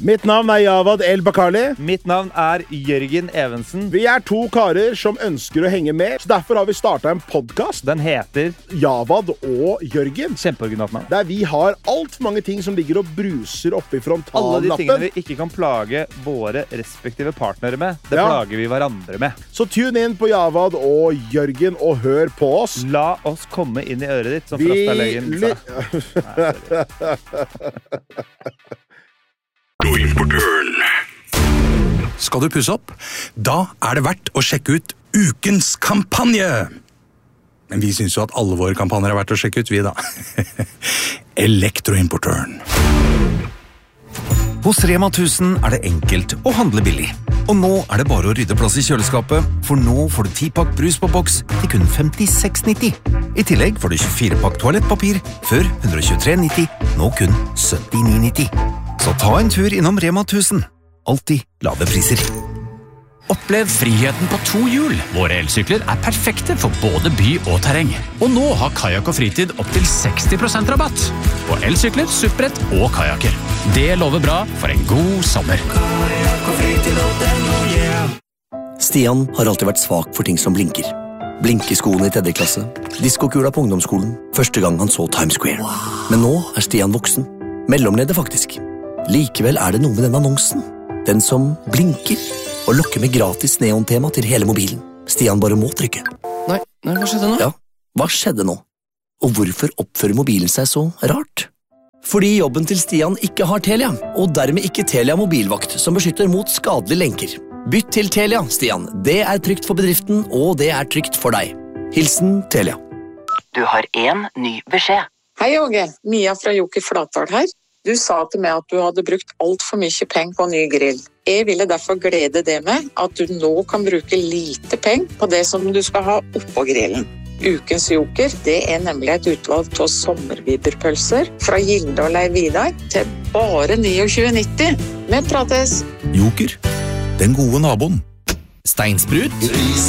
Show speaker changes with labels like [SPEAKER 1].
[SPEAKER 1] Mitt navn Javad El Bakali.
[SPEAKER 2] Mitt navn Jørgen Evensen.
[SPEAKER 1] Vi 2 karer som ønsker å henge med, så derfor har vi startet en podcast.
[SPEAKER 2] Den heter
[SPEAKER 1] Javad og Jørgen.
[SPEAKER 2] Kjempeoriginalt navn.
[SPEAKER 1] Der vi har alt for mange ting som ligger og bruser oppe i frontallappen.
[SPEAKER 2] Alle de tingene vi ikke kan plage våre respektive partnere med, det plager vi hverandre med.
[SPEAKER 1] Så tune inn på Javad og Jørgen og hør på oss.
[SPEAKER 2] La oss komme inn i øret ditt, som Frastalegen sa.
[SPEAKER 3] Skal du pusse opp? Da det verdt å sjekke ut ukens kampanje. Men vi synes jo at alle våre kampanjer verdt å sjekke ut, vi da. Elektroimportøren.
[SPEAKER 4] Hos Rema 1000 det enkelt å handle billig. Og nå det bare å rydde plass i kjøleskapet, for nå får du 10-pakk brus på boks til kun 56,90. I tillegg får du 24-pakk toalettpapir, før 123,90, nå kun 79,90. Så ta en tur innom Rema 1000. Alltid lave priser.
[SPEAKER 5] Opplev friheten på 2 hjul. Våre elsykler perfekte for både by og terreng. Og nå har Kajak og Fritid opp til 60% rabatt på elsykler, supprett og kajakker. Det lover bra for en god sommer.
[SPEAKER 6] Stian har alltid vært svak for ting som blinker. Blinkeskoene i 3. klasse, diskokula på ungdomsskolen, første gang han så Times Square. Men nå Stian voksen. Mellomleder faktisk. Likevel det noe med den annonsen. Den som blinker og lokker med gratis neontema til hele mobilen. Stian bare må trykke.
[SPEAKER 7] Nei, hva skjedde nå?
[SPEAKER 6] Ja, hva skjedde nå? Og hvorfor oppfører mobilen seg så rart? Fordi jobben til Stian ikke har Telia, og dermed ikke Telia mobilvakt, som beskytter mot skadelige lenker. Bytt til Telia, Stian. Det trygt for bedriften, og det trygt for deg. Hilsen Telia.
[SPEAKER 8] Du har en ny beskjed.
[SPEAKER 9] Hei, Åge. Mia fra Joker Flatdal her. Du sa til meg at du hadde brukt alt for mye penger på ny grill. Jeg ville derfor glede deg med at du nå kan bruke lite penger på det som du skal ha oppå grillen. Ukens Joker, det nemlig et utvalg av sommerviberpølser fra Gilde og Leiv Vidar til bare 29,90. Vi prates!
[SPEAKER 3] Joker, den gode naboen.
[SPEAKER 5] Steinsprut